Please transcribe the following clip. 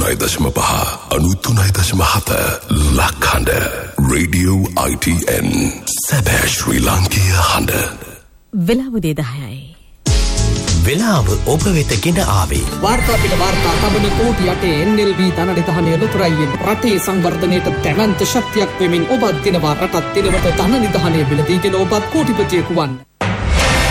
93.5 93.7 ලක්හඬ radio ITN සැබෑ ශ්‍රී ලාංකීය හඬ. වෙලාව 10:00යි. වෙලාව ඔබ වෙත ගෙන ආවේ වාර්තා පිට වාර්තා තබන කෝටි යටේ NLB ධනනිධානය ලොතරැයියෙන් රටේ සංවර්ධනයට දැවැන්ත ශක්තියක් වෙමින් ඔබත් දිනවා රටත් දිනවට ධන නිධානය බිලදීගෙන ඔබත් කෝටිපතියෙකු වන්න.